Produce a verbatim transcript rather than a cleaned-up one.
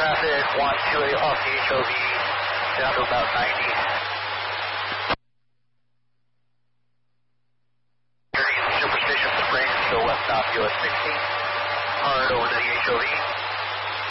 traffic, one two eight off the H O V, down to about ninety. Superstition Springs, so west south U S sixteen, hard over to the H O V.